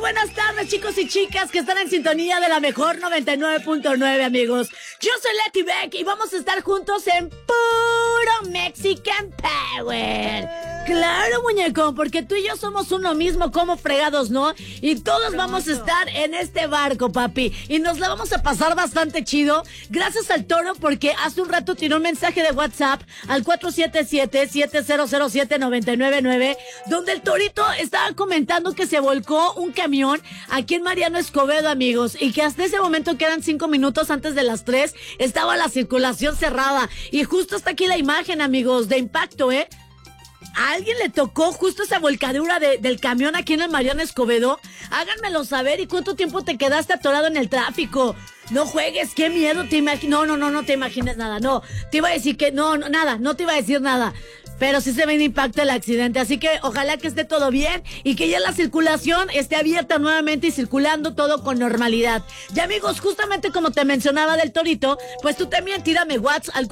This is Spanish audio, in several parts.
buenas tardes, chicos y chicas que están en sintonía de la mejor 99.9, amigos. Yo soy Leti Beck y vamos a estar juntos en puro Mexican Power. Claro, muñeco, porque tú y yo somos uno mismo, como fregados, ¿no? Y todos vamos a estar en este barco, papi. Y nos la vamos a pasar bastante chido. Gracias al Toro, porque hace un rato tiró un mensaje de WhatsApp al 477-7007-999, donde el Torito estaba comentando que se volcó un camión aquí en Mariano Escobedo, amigos, y que hasta ese momento, que eran 5 minutos antes de las 3, estaba la circulación cerrada. Y justo está aquí la imagen, amigos, de impacto, ¿eh? ¿A alguien le tocó justo esa volcadura del camión aquí en el Mariano Escobedo? Háganmelo saber. ¿Y cuánto tiempo te quedaste atorado en el tráfico? No juegues, qué miedo. No te imagines nada. No, te iba a decir que nada, no te iba a decir nada. Pero sí se ve en impacto el accidente, así que ojalá que esté todo bien y que ya la circulación esté abierta nuevamente y circulando todo con normalidad. Y amigos, justamente como te mencionaba del Torito, pues tú también tírame WhatsApp al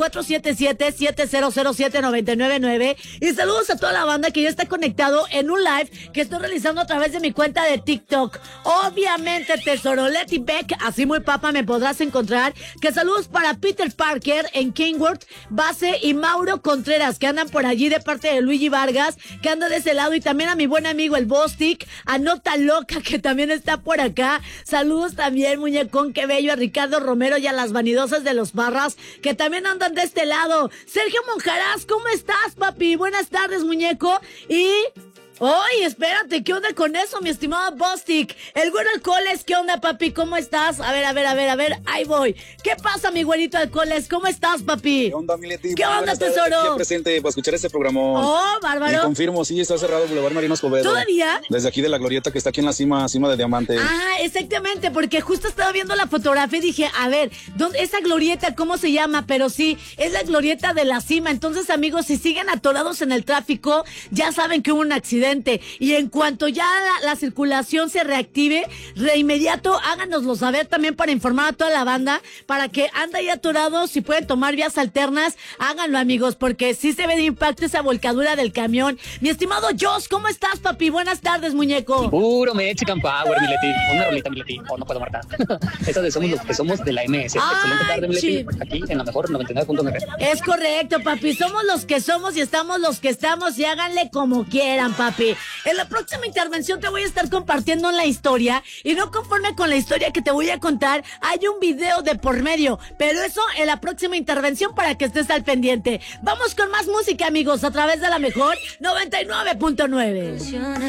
477-7007-999 y saludos a toda la banda que ya está conectado en un live que estoy realizando a través de mi cuenta de TikTok. Obviamente, Tesoro Leti Beck, así muy papa me podrás encontrar. Que saludos para Peter Parker en Kingworth, Base y Mauro Contreras, que andan por allí de parte de Luigi Vargas, que anda de ese lado, y también a mi buen amigo el Bostic, a Nota Loca, que también está por acá. Saludos también, muñecón, qué bello, a Ricardo Romero y a las vanidosas de los Barras, que también andan de este lado. Sergio Monjaraz, ¿cómo estás, papi? Buenas tardes, muñeco. Y... ¡Oye, espérate! ¿Qué onda con eso, mi estimado Bostic? El güero Alcoholes, ¿qué onda, papi? ¿Cómo estás? A ver, ahí voy. ¿Qué pasa, mi güerito Alcoholes? ¿Cómo estás, papi? ¿Qué onda, mi Leti? ¿Qué onda, tesoro? Aquí presente para escuchar este programón. ¡Oh, bárbaro! Y confirmo, sí, está cerrado Boulevard Mariano Escobedo. ¿Todavía? Desde aquí de la glorieta que está aquí en la cima de Diamante. Ah, exactamente, porque justo estaba viendo la fotografía y dije, a ver, esa glorieta, ¿cómo se llama? Pero sí, es la glorieta de la cima. Entonces, amigos, si siguen atorados en el tráfico, ya saben que hubo un accidente. Y en cuanto ya la circulación se reactive, de inmediato háganoslo saber también para informar a toda la banda, para que anda ahí atorados, si pueden tomar vías alternas, háganlo, amigos, porque sí se ve de impacto esa volcadura del camión. Mi estimado Joss, ¿cómo estás, papi? Buenas tardes, muñeco. Puro Mexican Power, mi Leti. Una rolita, mi Leti. No puedo marcar. Esa de somos los que somos de la MS. Excelente tarde, mi Leti. Aquí en la mejor 99.9. Es correcto, papi. Somos los que somos y estamos los que estamos, y háganle como quieran, papi. En la próxima intervención te voy a estar compartiendo la historia, y no conforme con la historia que te voy a contar, hay un video de por medio, pero eso en la próxima intervención para que estés al pendiente. Vamos con más música, amigos, a través de la mejor 99.9.